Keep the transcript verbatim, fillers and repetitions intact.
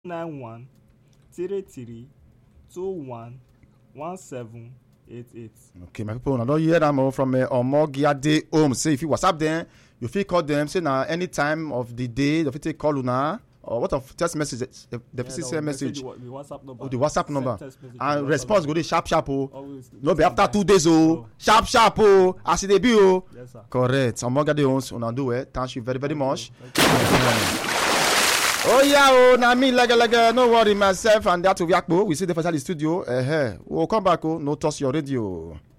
nine one three three two one one seven eight eight. Okay, my people, I don't hear them from uh, Omogiade home. Say if you WhatsApp them, you feel call them. Say now any time of the day, you fit call una or what of text message, the Yeah, message, no, message, the, the WhatsApp number. oh, the WhatsApp Send number, text message and to response WhatsApp. go dey sharp sharp oh. Always. No be after two days oh, No. sharp sharp oh, as e dey be oh. Yes, sir. Correct. Omogiade homes, una do well. Thank you very very much. Thank you. Oh yeah, oh, na me like like no worry myself and that to Yakpo. We see the first the studio. Uh, we'll come back oh, no toss your radio.